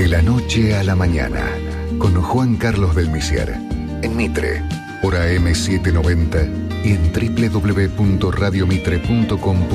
De la noche a la mañana, con Juan Carlos del Misier, en Mitre, por AM790 y en www.radiomitre.com.